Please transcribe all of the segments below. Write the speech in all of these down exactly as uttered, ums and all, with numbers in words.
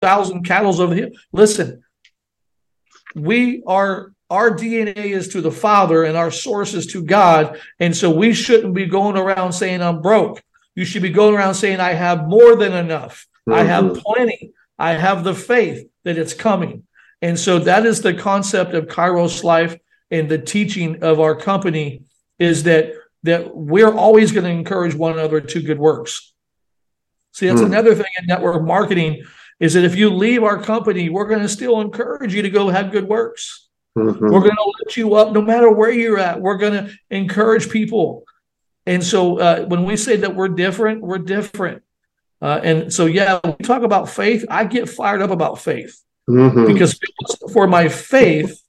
thousand cattle over the hill. Listen, we are, our D N A is to the Father and our source is to God. And so we shouldn't be going around saying I'm broke. You should be going around saying I have more than enough. Mm-hmm. I have plenty. I have the faith that it's coming. And so that is the concept of Kairos Life, and the teaching of our company is that that we're always going to encourage one another to good works. See, that's mm. another thing in network marketing, is that if you leave our company, we're going to still encourage you to go have good works. Mm-hmm. We're going to lift you up no matter where you're at. We're going to encourage people. And so uh, when we say that we're different, we're different. Uh, and so, yeah, when we talk about faith, I get fired up about faith. Mm-hmm. Because for my faith,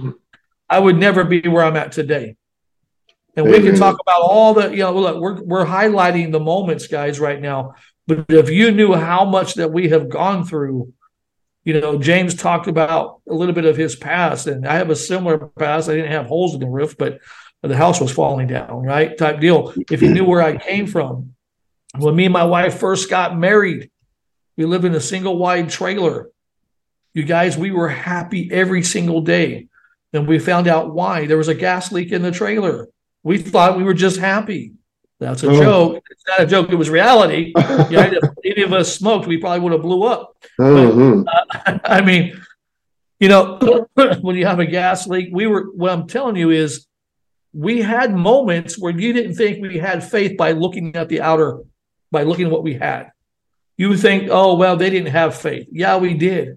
I would never be where I'm at today. And Amen. We can talk about all the, you know, look, we're we're highlighting the moments, guys, right now. But if you knew how much that we have gone through, you know, James talked about a little bit of his past, and I have a similar past. I didn't have holes in the roof, but the house was falling down, right? Type deal. If you knew where I came from, when me and my wife first got married, we lived in a single wide trailer. You guys, we were happy every single day. Then we found out why. There was a gas leak in the trailer. We thought we were just happy. That's a oh. joke. It's not a joke. It was reality. You know, if any of us smoked, we probably would have blew up. Mm-hmm. But, uh, I mean, you know, when you have a gas leak, we were, what I'm telling you is we had moments where you didn't think we had faith by looking at the outer, by looking at what we had. You would think, oh, well, they didn't have faith. Yeah, we did.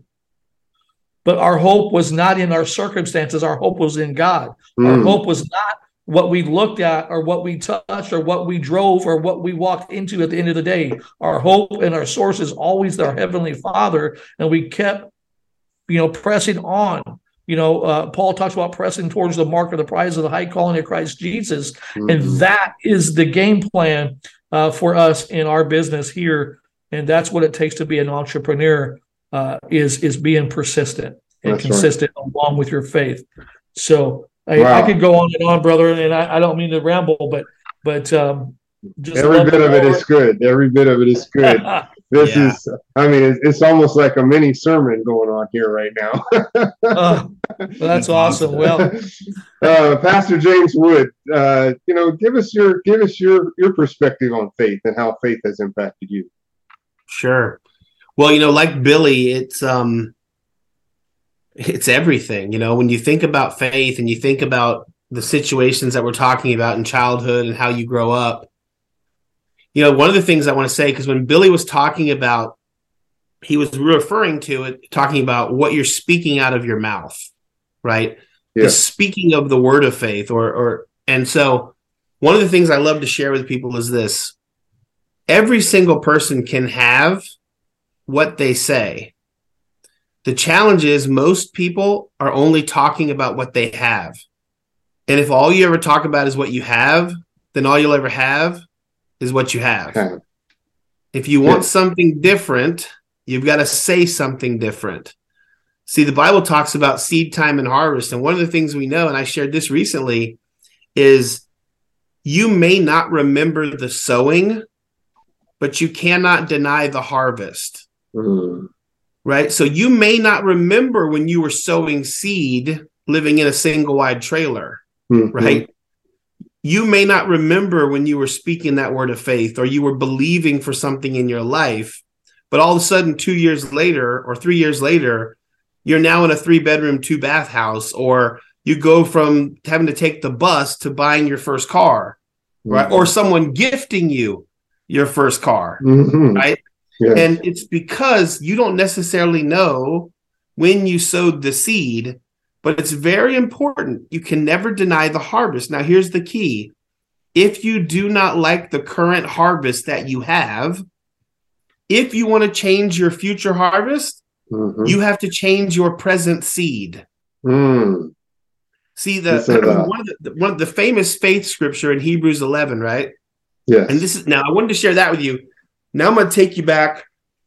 But our hope was not in our circumstances. Our hope was in God. Mm. Our hope was not what we looked at or what we touched or what we drove or what we walked into at the end of the day. Our hope and our source is always our Heavenly Father. And we kept, you know, pressing on. You know, uh, Paul talks about pressing towards the mark of the prize of the high calling of Christ Jesus. Mm-hmm. And that is the game plan uh, for us in our business here. And that's what it takes to be an entrepreneur. Uh, is is being persistent and That's consistent right. along with your faith. So I, wow. I could go on and on, brother, and I, I don't mean to ramble, but but um, just every bit of it is good. Every bit of it is good. This yeah. is, I mean, it's, it's almost like a mini sermon going on here right now. uh, well, that's awesome. Well, uh, Pastor James Wood, uh, you know, give us your give us your your perspective on faith and how faith has impacted you. Sure. Well, you know, like Billy, it's um, it's everything. You know, when you think about faith and you think about the situations that we're talking about in childhood and how you grow up, you know, one of the things I want to say, because when Billy was talking about, he was referring to it, talking about what you're speaking out of your mouth, right? Yeah. The speaking of the word of faith, or or and so one of the things I love to share with people is this: every single person can have what they say. The challenge is most people are only talking about what they have. And if all you ever talk about is what you have, then all you'll ever have is what you have. Okay. If you want yeah. something different, you've got to say something different. See, the Bible talks about seed time and harvest. And one of the things we know, and I shared this recently, is you may not remember the sowing, but you cannot deny the harvest. Mm. Right? So you may not remember when you were sowing seed living in a single wide trailer, mm-hmm. right? You may not remember when you were speaking that word of faith or you were believing for something in your life, but all of a sudden two years later or three years later, you're now in a three bedroom, two bath house, or you go from having to take the bus to buying your first car, mm-hmm. right? Or someone gifting you your first car, mm-hmm. right? Yes. And it's because you don't necessarily know when you sowed the seed, but it's very important. You can never deny the harvest. Now, here's the key. If you do not like the current harvest that you have, if you want to change your future harvest, mm-hmm. you have to change your present seed. Mm. See, the one of the, one of the famous faith scripture in Hebrews eleven, right? Yes. And this is, now I wanted to share that with you. Now I'm going to take you back.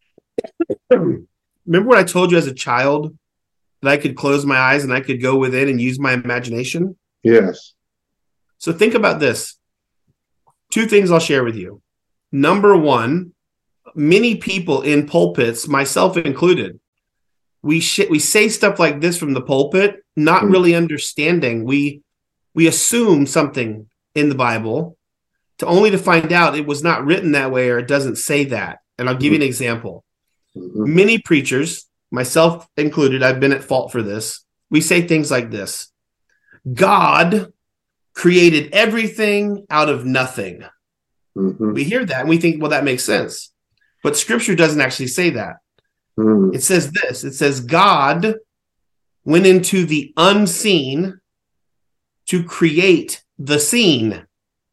Remember when I told you as a child that I could close my eyes and I could go within and use my imagination? Yes. So think about this. Two things I'll share with you. Number one, many people in pulpits, myself included, we sh- we say stuff like this from the pulpit, not mm. really understanding. We we assume something in the Bible to only to find out it was not written that way or it doesn't say that. And I'll give mm. you an example. Mm-hmm. Many preachers, myself included, I've been at fault for this. We say things like this: God created everything out of nothing. Mm-hmm. We hear that and we think, well, that makes sense. But Scripture doesn't actually say that. Mm. It says this. It says God went into the unseen to create the seen.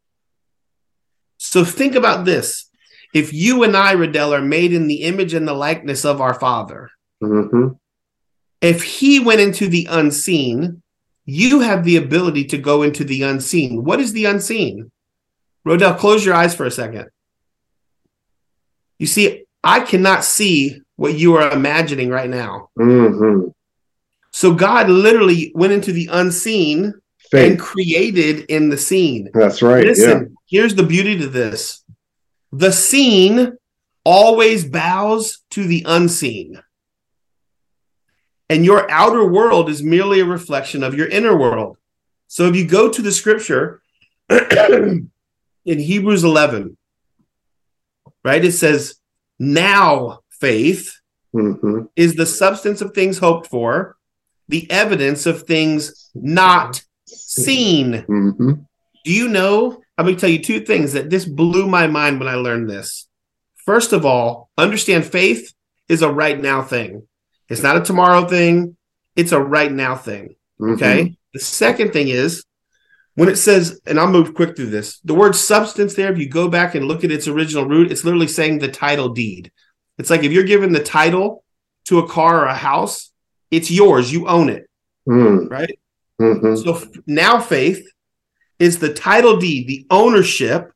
So think about this. If you and I, Riddell, are made in the image and the likeness of our Father, mm-hmm. if he went into the unseen, you have the ability to go into the unseen. What is the unseen? Rodell, close your eyes for a second. You see, I cannot see what you are imagining right now. Mm-hmm. So God literally went into the unseen Faith. And created in the seen. That's right. Listen, yeah. Here's the beauty to this. The seen always bows to the unseen. And your outer world is merely a reflection of your inner world. So if you go to the scripture in Hebrews eleven, right, it says, now faith mm-hmm. is the substance of things hoped for, the evidence of things not seen. Mm-hmm. Do you know? I'm going to tell you two things that this blew my mind when I learned this. First of all, understand faith is a right now thing. It's not a tomorrow thing. It's a right now thing. Okay. Mm-hmm. The second thing is when it says, and I'll move quick through this, the word substance there, if you go back and look at its original root, it's literally saying the title deed. It's like if you're given the title to a car or a house, it's yours. You own it. Mm. Right. Mm-hmm. So now faith is the title deed, the ownership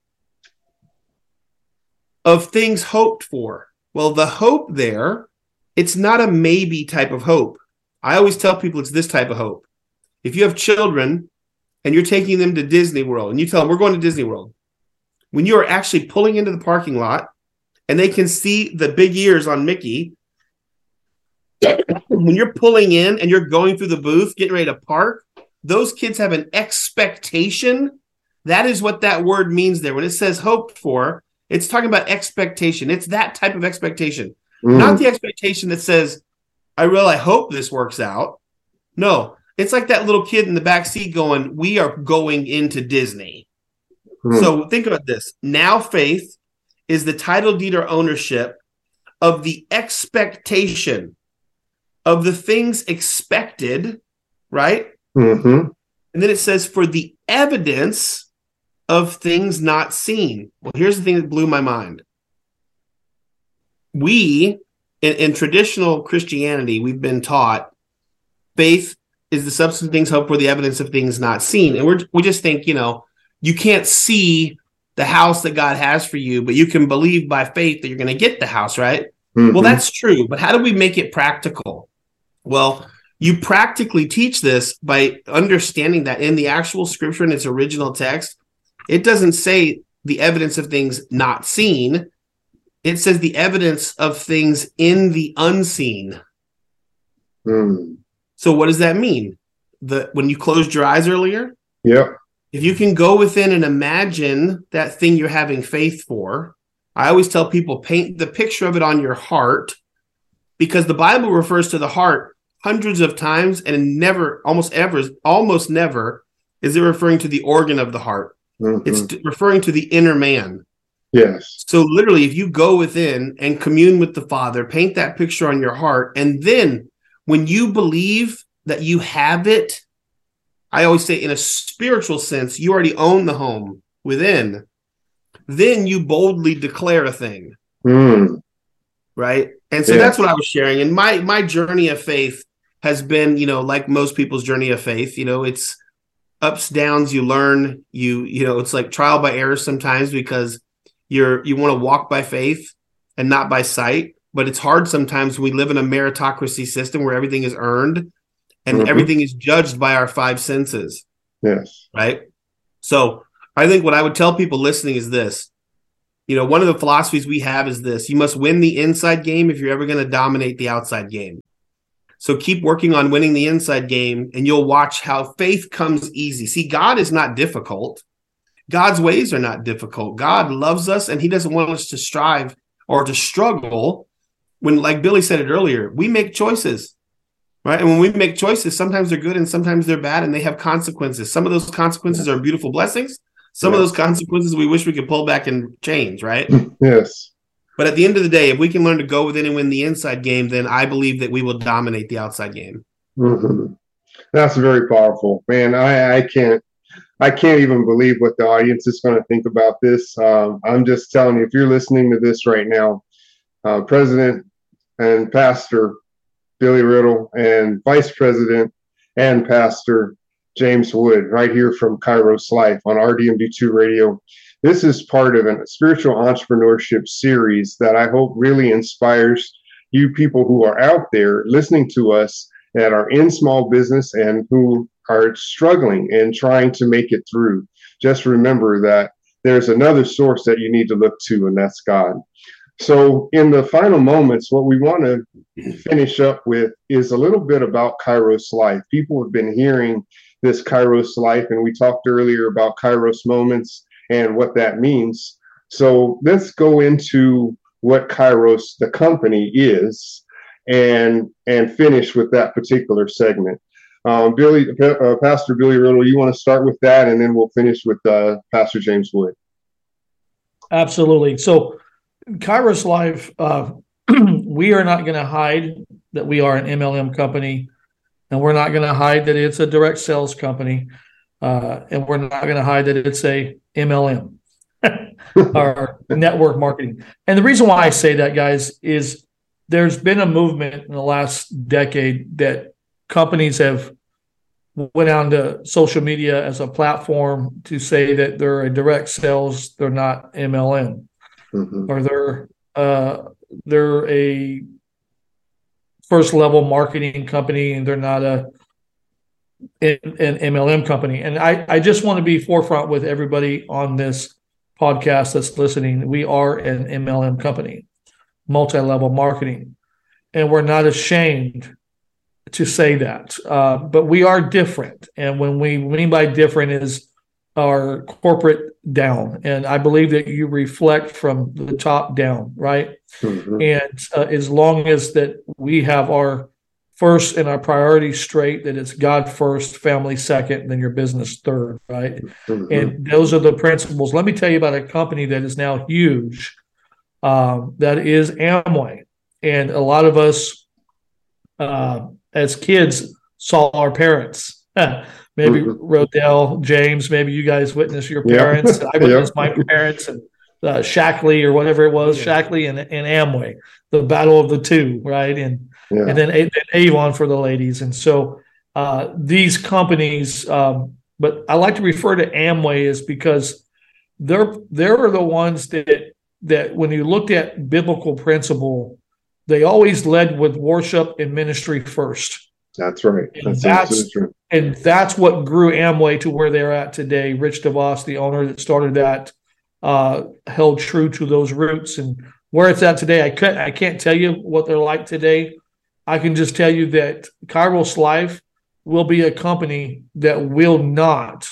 of things hoped for. Well, the hope there, it's not a maybe type of hope. I always tell people it's this type of hope. If you have children and you're taking them to Disney World and you tell them we're going to Disney World, when you are actually pulling into the parking lot and they can see the big ears on Mickey, when you're pulling in and you're going through the booth, getting ready to park, those kids have an expectation. That is what that word means there. When it says hoped for, it's talking about expectation. It's that type of expectation. Mm. Not the expectation that says, I really hope this works out. No, it's like that little kid in the back seat going, we are going into Disney. Mm. So think about this. Now faith is the title deed or ownership of the expectation of the things expected, right? Mm-hmm. And then it says for the evidence of things not seen. Well, here's the thing that blew my mind. We, in, in traditional Christianity, we've been taught faith is the substance of things hoped for, the evidence of things not seen. And we're, we just think, you know, you can't see the house that God has for you, but you can believe by faith that you're going to get the house, right? Mm-hmm. Well, that's true. But how do we make it practical? Well, you practically teach this by understanding that in the actual scripture in its original text, it doesn't say the evidence of things not seen. It says the evidence of things in the unseen. Mm. So what does that mean? The when you closed your eyes earlier? Yeah. If you can go within and imagine that thing you're having faith for, I always tell people paint the picture of it on your heart, because the Bible refers to the heart hundreds of times, and never, almost ever, almost never is it referring to the organ of the heart. Mm-hmm. It's t- referring to the inner man. Yes. So literally, if you go within and commune with the Father, paint that picture on your heart, and then when you believe that you have it, I always say in a spiritual sense, you already own the home within, then you boldly declare a thing. Mm. Right? And so yes. That's what I was sharing. And my my journey of faith has been, you know, like most people's journey of faith, you know, it's ups, downs, you learn, you, you know, it's like trial by error sometimes because you're, you want to walk by faith and not by sight, but it's hard sometimes. We live in a meritocracy system where everything is earned and mm-hmm. everything is judged by our five senses. Yes. Right. So I think what I would tell people listening is this: You know, one of the philosophies we have is this: you must win the inside game if you're ever going to dominate the outside game. So keep working on winning the inside game, and you'll watch how faith comes easy. See, God is not difficult. God's ways are not difficult. God loves us, and he doesn't want us to strive or to struggle. When, like Billy said it earlier, we make choices, right? And when we make choices, sometimes they're good and sometimes they're bad, and they have consequences. Some of those consequences are beautiful blessings. Some yes. of those consequences we wish we could pull back and change, right? Yes. But at the end of the day, if we can learn to go within and win the inside game, then I believe that we will dominate the outside game. Mm-hmm. That's very powerful, man. I, I can't, I can't even believe what the audience is going to think about this. Um, I'm just telling you, if you're listening to this right now, uh, President and Pastor Billy Riddle and Vice President and Pastor James Wood, right here from Kairos Life on R D M D two Radio. This is part of a spiritual entrepreneurship series that I hope really inspires you people who are out there listening to us that are in small business and who are struggling and trying to make it through. Just remember that there's another source that you need to look to, and that's God. So in the final moments, what we want to finish up with is a little bit about Kairos Life. People have been hearing this Kairos Life, and we talked earlier about Kairos Moments and what that means. So let's go into what Kairos, the company, is, and and finish with that particular segment. Um, Billy, uh, Pastor Billy Riddle, you want to start with that, and then we'll finish with uh, Pastor James Wood. Absolutely. So Kairos Life, uh, we are not going to hide that we are an M L M company, and we're not going to hide that it's a direct sales company, uh, and we're not going to hide that it's a M L M, or network marketing. And the reason why I say that, guys, is there's been a movement in the last decade that companies have went on to social media as a platform to say that they're a direct sales, they're not M L M. Mm-hmm. Or they're uh, they're a first level marketing company, and they're not a an, an M L M company. And I, I just want to be forefront with everybody on this podcast that's listening. We are an M L M company, multi-level marketing, and we're not ashamed to say that. Uh, but we are different, and when we mean by different is our corporate down, and I believe that you reflect from the top down, right? Mm-hmm. And uh, as long as that we have our first and our priorities straight, that it's God first, family second, and then your business third, right? Mm-hmm. And those are the principles. Let me tell you about a company that is now huge, um, that is Amway. And a lot of us uh, as kids saw our parents. Maybe mm-hmm. Rodell, James, maybe you guys witnessed your parents. Yep. I witnessed yep. my parents and uh, Shackley or whatever it was, yeah. Shackley and, and Amway, the battle of the two, right? And yeah. and then, then Avon for the ladies. And so uh, these companies, um, but I like to refer to Amway is because they're they're the ones that that when you looked at biblical principle, they always led with worship and ministry first. That's right. That's, that's true. And that's what grew Amway to where they're at today. Rich DeVos, the owner that started that, uh, held true to those roots. And where it's at today, I can't, I can't tell you what they're like today. I can just tell you that Kairos Life will be a company that will not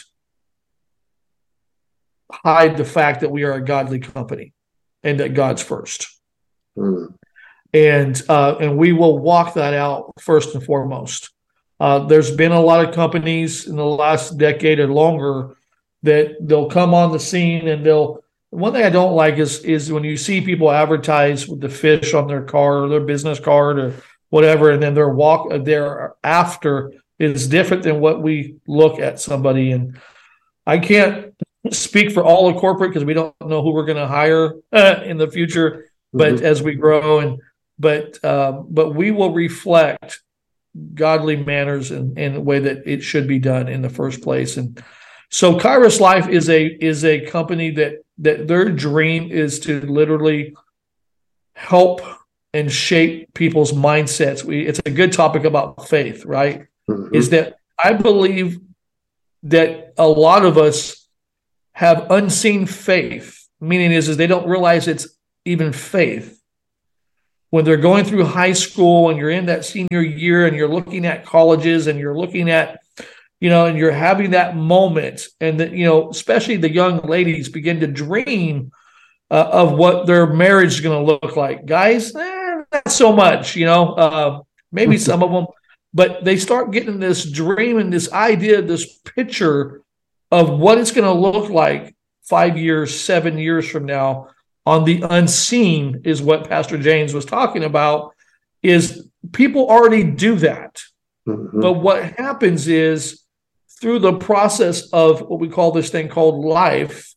hide the fact that we are a godly company and that God's first. Mm. And uh, and we will walk that out first and foremost. Uh, there's been a lot of companies in the last decade or longer that they'll come on the scene and they'll. One thing I don't like is is when you see people advertise with the fish on their car or their business card or whatever, and then their walk their after is different than what we look at somebody. And I can't speak for all of corporate because we don't know who we're going to hire uh, in the future, but mm-hmm. as we grow and. But uh, but we will reflect godly manners in, in the way that it should be done in the first place. And so Kairos Life is a is a company that that their dream is to literally help and shape people's mindsets. We it's a good topic about faith, right? Mm-hmm. Is that I believe that a lot of us have unseen faith meaning is, is they don't realize it's even faith. When they're going through high school and you're in that senior year and you're looking at colleges and you're looking at, you know, and you're having that moment, and that, you know, especially the young ladies begin to dream uh, of what their marriage is going to look like. Guys, eh, not so much, you know, uh, maybe some of them, but they start getting this dream and this idea, this picture of what it's going to look like five years, seven years from now. On the unseen is what Pastor James was talking about, is people already do that. Mm-hmm. But what happens is, through the process of what we call this thing called life,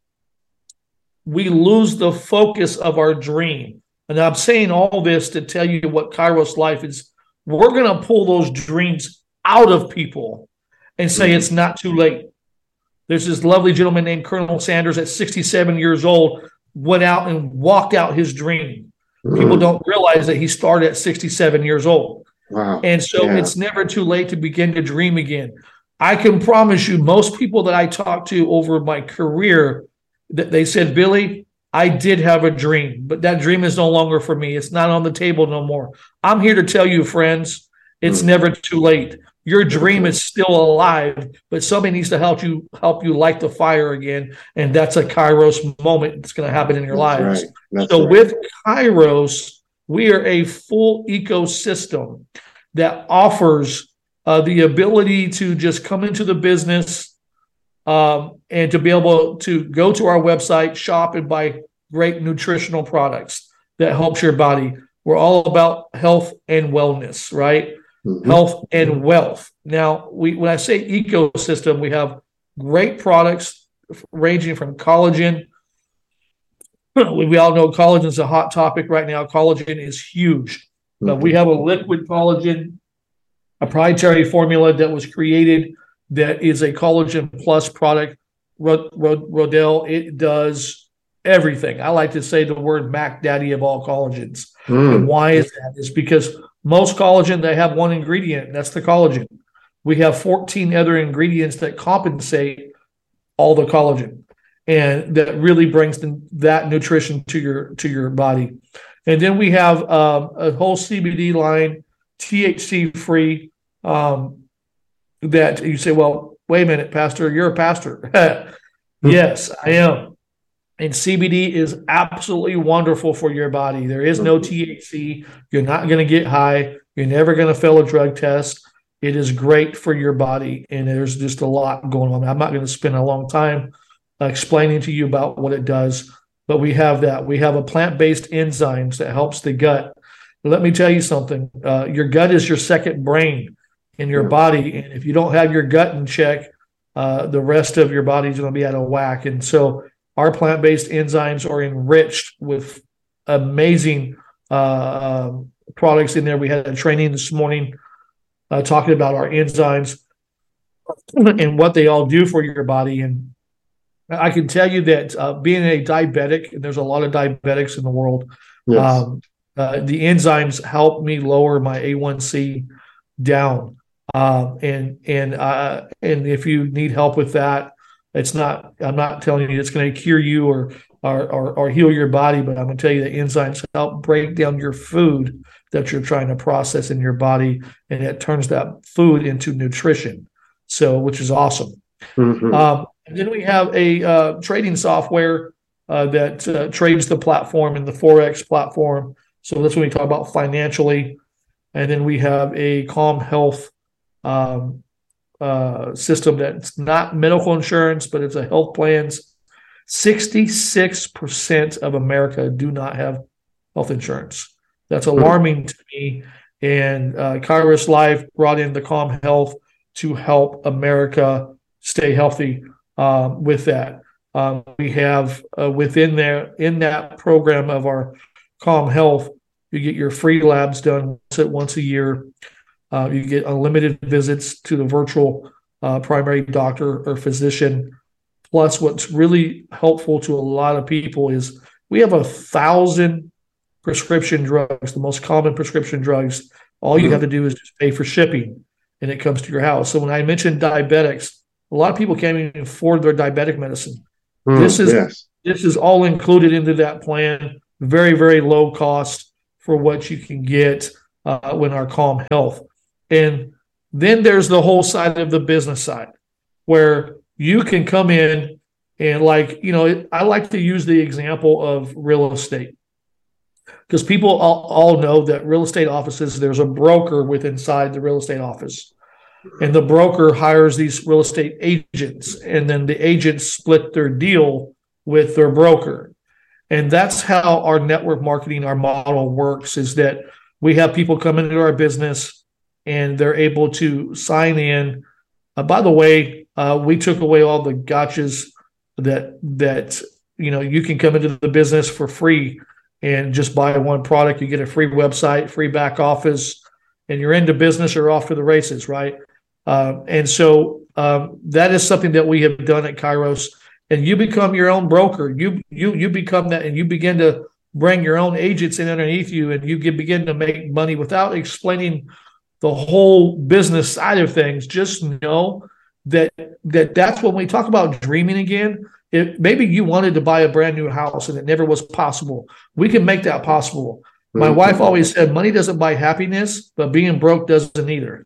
we lose the focus of our dream. And I'm saying all this to tell you what Kairos Life is. We're going to pull those dreams out of people and say, mm-hmm. it's not too late. There's this lovely gentleman named Colonel Sanders at sixty-seven years old, went out and walked out his dream. Mm-hmm. People don't realize that he started at sixty-seven years old. Wow. And so yeah. It's never too late to begin to dream again. I can promise you, most people that I talked to over my career, that they said, Billy, I did have a dream, but that dream is no longer for me. It's not on the table no more. I'm here to tell you, friends, it's mm-hmm. never too late. Your dream is still alive, but somebody needs to help you help you light the fire again, and that's a Kairos moment that's going to happen in your that's lives. Right. So right. with Kairos, we are a full ecosystem that offers uh, the ability to just come into the business um, and to be able to go to our website, shop, and buy great nutritional products that helps your body. We're all about health and wellness, right? Mm-hmm. Health and wealth. Now, we when I say ecosystem, we have great products ranging from collagen. We, we all know collagen is a hot topic right now. Collagen is huge. Mm-hmm. But we have a liquid collagen, a proprietary formula that was created that is a collagen plus product. Rod, Rod, Rodell, it does everything. I like to say the word Mac Daddy of all collagens. Mm. And why is that? It's because most collagen, they have one ingredient, and that's the collagen. We have fourteen other ingredients that compensate all the collagen, and that really brings the, that nutrition to your to your body. And then we have um, a whole C B D line, T H C free. Um, that you say, well, wait a minute, Pastor, you're a pastor. Yes, I am. And C B D is absolutely wonderful for your body. There is no T H C. You're not going to get high. You're never going to fail a drug test. It is great for your body, and there's just a lot going on. I'm not going to spend a long time uh, explaining to you about what it does, but we have that. We have a plant-based enzymes that helps the gut. Let me tell you something. Uh, your gut is your second brain in your body, and if you don't have your gut in check, uh, the rest of your body is going to be out of whack. And so our plant-based enzymes are enriched with amazing uh, uh, products in there. We had a training this morning uh, talking about our enzymes and what they all do for your body. And I can tell you that uh, being a diabetic, and there's a lot of diabetics in the world, yes. um, uh, the enzymes help me lower my A one C down. Uh, and and uh, and if you need help with that, it's not. I'm not telling you it's going to cure you or, or or or heal your body, but I'm going to tell you that enzymes help break down your food that you're trying to process in your body, and it turns that food into nutrition. So, which is awesome. Mm-hmm. Um, and then we have a uh, trading software uh, that uh, trades the platform and the Forex platform. So that's when we talk about financially. And then we have a Calm Health um, uh, system that's not medical insurance, but it's a health plans. sixty-six percent of America do not have health insurance. That's alarming to me. And uh, Kairos Life brought in the Calm Health to help America stay healthy uh, with that. Um, we have uh, within there, in that program of our Calm Health, you get your free labs done once, once a year. Uh, you get unlimited visits to the virtual uh, primary doctor or physician. Plus, what's really helpful to a lot of people is we have a thousand prescription drugs, the most common prescription drugs. All you mm-hmm. have to do is just pay for shipping, and it comes to your house. So when I mentioned diabetics, a lot of people can't even afford their diabetic medicine. Mm, this is yes. This is all included into that plan. Very, very low cost for what you can get uh, with our Calm Health. And then there's the whole side of the business side where you can come in and, like, you know, I like to use the example of real estate because people all, all know that real estate offices, there's a broker with inside the real estate office. And the broker hires these real estate agents, and then the agents split their deal with their broker. And that's how our network marketing, our model works, is that we have people come into our business and they're able to sign in. Uh, by the way, uh, we took away all the gotchas that, that, you know, you can come into the business for free and just buy one product. You get a free website, free back office, and you're into business or off to the races, right? Uh, and so um, that is something that we have done at Kairos. And you become your own broker. You you you become that, and you begin to bring your own agents in underneath you, and you can begin to make money without explaining the whole business side of things. Just know that that that's when we talk about dreaming again. If maybe you wanted to buy a brand new house and it never was possible, we can make that possible. My mm-hmm. wife always said, money doesn't buy happiness, but being broke doesn't either.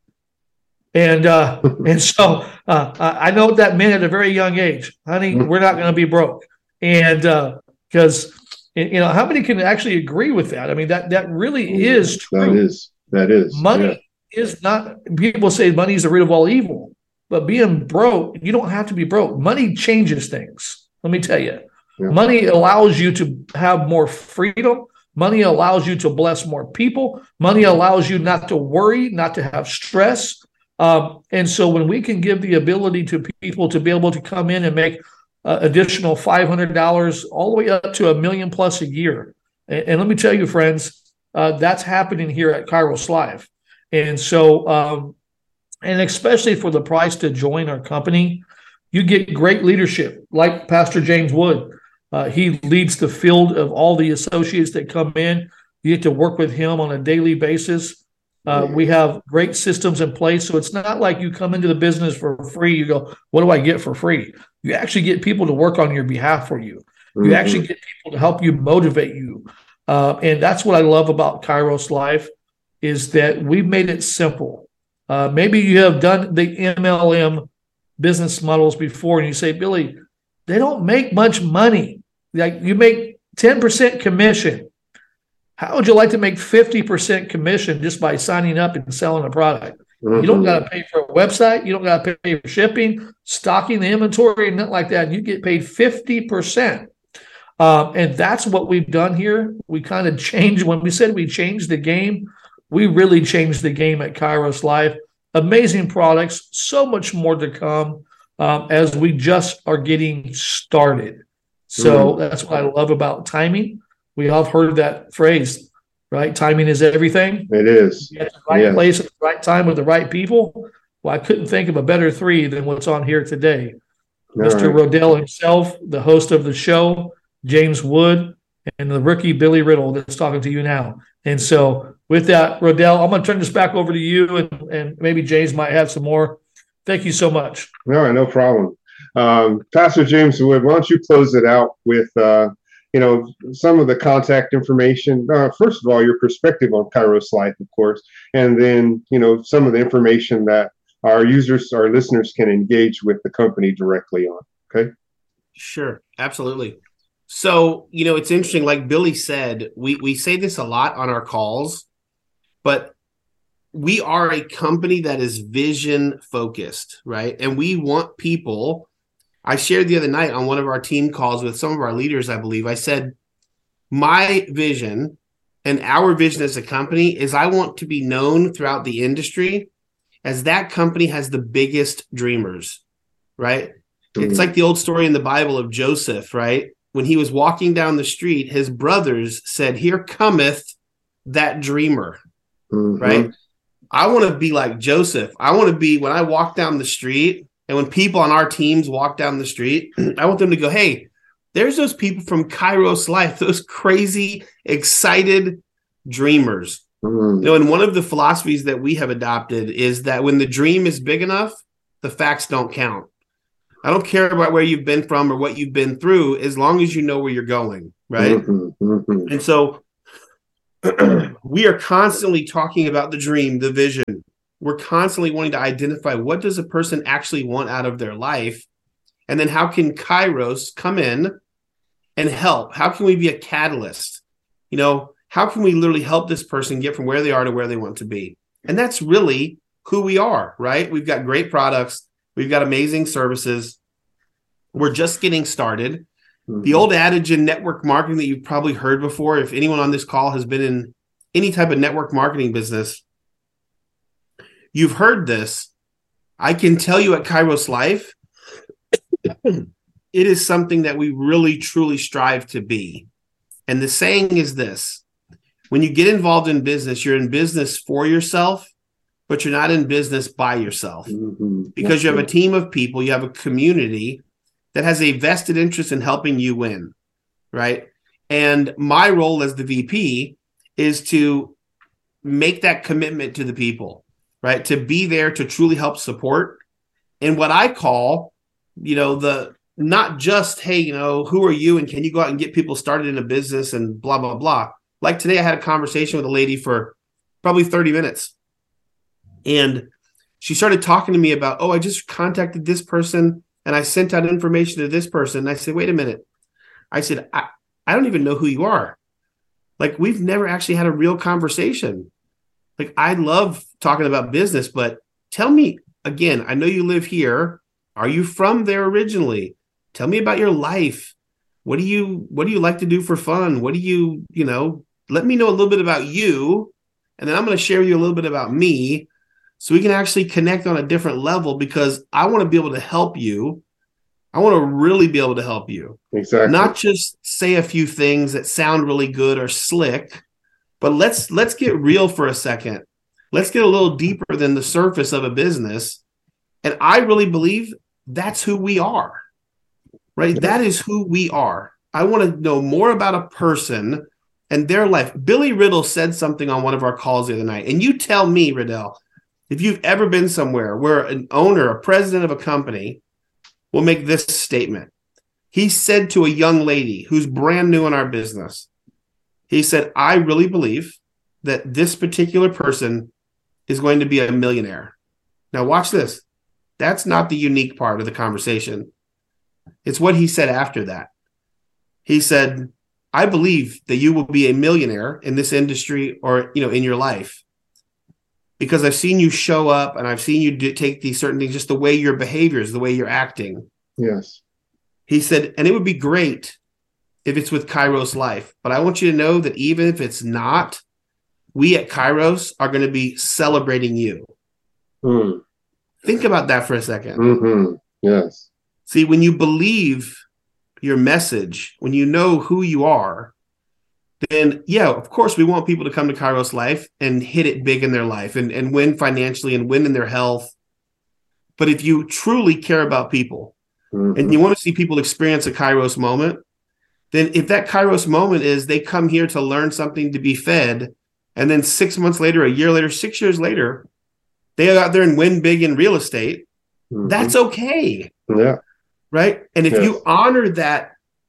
And uh, and so uh, I know what that meant at a very young age. Honey, we're not going to be broke. And because, uh, you know, how many can actually agree with that? I mean, that that really is true. That is. That is. Money yeah. is not, people say money is the root of all evil. But being broke, you don't have to be broke. Money changes things. Let me tell you. Yeah. Money allows you to have more freedom. Money allows you to bless more people. Money allows you not to worry, not to have stress. Um, and so when we can give the ability to people to be able to come in and make uh, additional five hundred dollars all the way up to a million plus a year. And, and let me tell you, friends, uh, that's happening here at Kairos Live. And so, um, and especially for the price to join our company, you get great leadership like Pastor James Wood. Uh, he leads the field of all the associates that come in. You get to work with him on a daily basis. Uh, we have great systems in place. So it's not like you come into the business for free. You go, what do I get for free? You actually get people to work on your behalf for you. You mm-hmm. actually get people to help you, motivate you. Uh, and that's what I love about Kairos Life is that we've made it simple. Uh, maybe you have done the M L M business models before and you say, Billy, they don't make much money. Like you make ten percent commission. How would you like to make fifty percent commission just by signing up and selling a product? Mm-hmm. You don't got to pay for a website. You don't got to pay for shipping, stocking the inventory, and nothing like that. You get paid fifty percent. Um, and that's what we've done here. We kind of changed. When we said we changed the game, we really changed the game at Kairos Live. Amazing products, so much more to come um, as we just are getting started. So mm-hmm. that's what I love about timing. We all have heard that phrase, right? Timing is everything. It is. You're at the right yes. place at the right time with the right people. Well, I couldn't think of a better three than what's on here today. All Mister Right. Rodell himself, the host of the show, James Wood, and the rookie Billy Riddle that's talking to you now. And so with that, Rodell, I'm going to turn this back over to you, and, and maybe James might have some more. Thank you so much. All right, no problem. Um, Pastor James Wood, why don't you close it out with uh, – you know, some of the contact information. Uh, first of all, your perspective on Kairos Life, of course, and then, you know, some of the information that our users, our listeners can engage with the company directly on. Okay. Sure. Absolutely. So, you know, it's interesting. Like Billy said, we, we say this a lot on our calls, but we are a company that is vision focused, right? And we want people. I shared the other night on one of our team calls with some of our leaders, I believe, I said, my vision and our vision as a company is I want to be known throughout the industry as that company has the biggest dreamers, right? Mm-hmm. It's like the old story in the Bible of Joseph, right? When he was walking down the street, his brothers said, here cometh that dreamer, mm-hmm. right? I want to be like Joseph. I want to be, when I walk down the street, and when people on our teams walk down the street, I want them to go, hey, there's those people from Kairos Life, those crazy, excited dreamers. Mm-hmm. You know, and one of the philosophies that we have adopted is that when the dream is big enough, the facts don't count. I don't care about where you've been from or what you've been through, as long as you know where you're going, right? Mm-hmm, mm-hmm. And so we are constantly talking about the dream, the vision. We're constantly wanting to identify what does a person actually want out of their life, and then how can Kairos come in and help? How can we be a catalyst? You know, how can we literally help this person get from where they are to where they want to be? And that's really who we are, right? We've got great products. We've got amazing services. We're just getting started. Mm-hmm. The old adage in network marketing that you've probably heard before, if anyone on this call has been in any type of network marketing business, you've heard this. I can tell you at Kairos Life, it is something that we really, truly strive to be. And the saying is this: when you get involved in business, you're in business for yourself, but you're not in business by yourself. Mm-hmm. Because you have a team of people, you have a community that has a vested interest in helping you win, right? And my role as the V P is to make that commitment to the people, right? To be there to truly help support. And what I call, you know, the not just, hey, you know, who are you and can you go out and get people started in a business and blah, blah, blah. Like today, I had a conversation with a lady for probably thirty minutes. And she started talking to me about, oh, I just contacted this person and I sent out information to this person. And I said, wait a minute. I said, I, I don't even know who you are. Like, we've never actually had a real conversation. Like, I love talking about business, but tell me again, I know you live here. Are you from there originally? Tell me about your life. What do you, what do you like to do for fun? What do you, you know, let me know a little bit about you. And then I'm going to share with you a little bit about me so we can actually connect on a different level, because I want to be able to help you. I want to really be able to help you. Exactly. Not just say a few things that sound really good or slick, but let's, let's get real for a second. Let's get a little deeper than the surface of a business. And I really believe that's who we are, right? That is who we are. I want to know more about a person and their life. Billy Riddle said something on one of our calls the other night. And you tell me, Riddell, if you've ever been somewhere where an owner, a president of a company will make this statement. He said to a young lady who's brand new in our business, he said, I really believe that this particular person is going to be a millionaire. Now watch this. That's not the unique part of the conversation. It's what he said after that. He said, I believe that you will be a millionaire in this industry or, you know, in your life, because I've seen you show up and I've seen you do, take these certain things, just the way your behavior is, the way you're acting. Yes. He said, and it would be great if it's with Kairos Life, but I want you to know that even if it's not, we at Kairos are going to be celebrating you. Mm. Think about that for a second. Mm-hmm. Yes. See, when you believe your message, when you know who you are, then yeah, of course, we want people to come to Kairos Life and hit it big in their life and, and win financially and win in their health. But if you truly care about people, mm-hmm. and you want to see people experience a Kairos moment, then if that Kairos moment is they come here to learn something, to be fed, and then six months later, a year later, six years later, they go out there and win big in real estate, mm-hmm. that's okay. Yeah. Right. And if yes. you honor that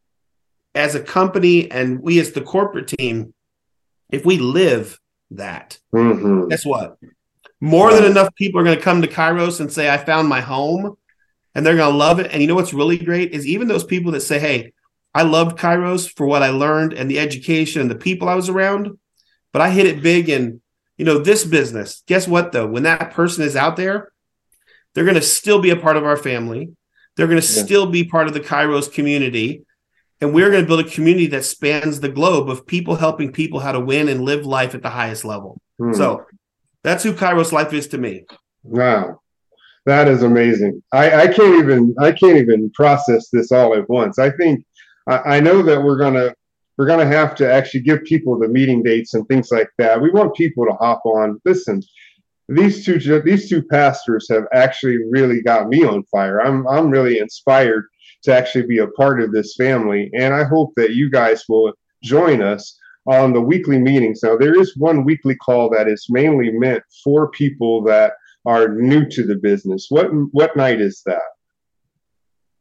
as a company and we as the corporate team, if we live that, mm-hmm. guess what? More yeah. than enough people are going to come to Kairos and say, I found my home, and they're going to love it. And you know what's really great is even those people that say, hey, I loved Kairos for what I learned and the education and the people I was around, but I hit it big in, you know, this business. Guess what, though? When that person is out there, they're going to still be a part of our family. They're going to yeah. still be part of the Kairos community. And we're going to build a community that spans the globe of people helping people how to win and live life at the highest level. Hmm. So that's who Kairos Life is to me. Wow. That is amazing. I, I can't even, I can't even process this all at once. I think, I, I know that we're going to, we're going to have to actually give people the meeting dates and things like that. We want people to hop on. Listen, these two, these two pastors have actually really got me on fire. I'm, I'm really inspired to actually be a part of this family. And I hope that you guys will join us on the weekly meetings. Now, there is one weekly call that is mainly meant for people that are new to the business. What, what night is that?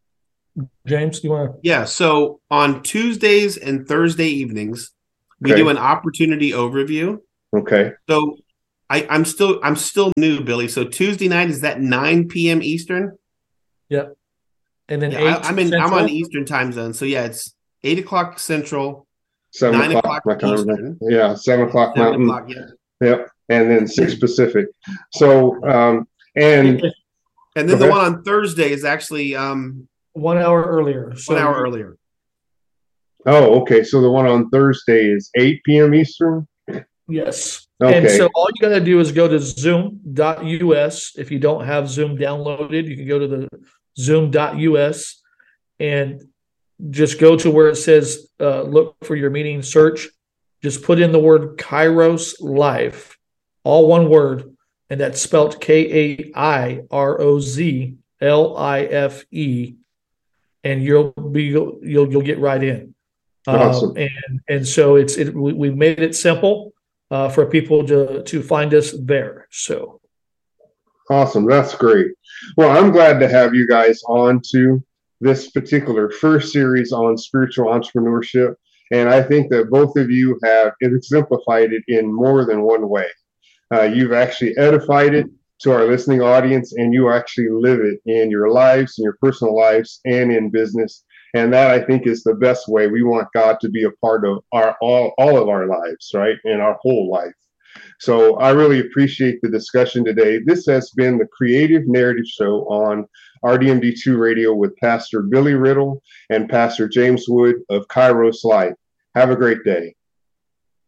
James, you want to? Yeah. So on Tuesdays and Thursday evenings, we Okay. do an opportunity overview. Okay. So I, I'm still I'm still new, Billy. So Tuesday night is that nine p.m. Eastern? Yep. And then Yeah, eight I, I'm in Central. I'm on Eastern time zone. So yeah, it's eight o'clock Central, Seven nine o'clock, o'clock my time. Eastern. Yeah, seven o'clock Seven Mountain. o'clock, yeah. Yep. And then six Pacific. So, um, and And Go then the ahead. one on Thursday is actually um one hour earlier. So one hour you- earlier. oh, okay. So the one on Thursday is eight p.m. Eastern. Yes. Okay. And so all you got to do is go to zoom dot U S. If you don't have Zoom downloaded, you can go to the zoom dot U S and just go to where it says uh, look for your meeting, search. Just put in the word Kairos Life, all one word, and that's spelled K A I R O Z L I F E, and you'll be you'll you'll get right in. Awesome. Um, and and so it's it we, we made it simple uh, for people to to find us there. So Awesome. That's great. Well, I'm glad to have you guys on to this particular first series on spiritual entrepreneurship. And I think that both of you have exemplified it in more than one way. Uh, you've actually edified it to our listening audience, and you actually live it in your lives, in your personal lives, and in business. And that, I think, is the best way. We want God to be a part of our all, all of our lives, right? And our whole life. So I really appreciate the discussion today. This has been the Creative Narrative Show on R D M D two Radio with Pastor Billy Riddle and Pastor James Wood of Kairos Life. Have a great day.